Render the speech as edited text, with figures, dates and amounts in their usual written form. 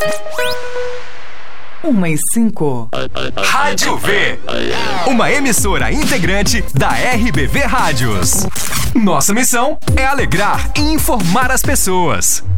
1:05. Rádio V, uma emissora integrante da RBV Rádios. Nossa missão é alegrar e informar as pessoas.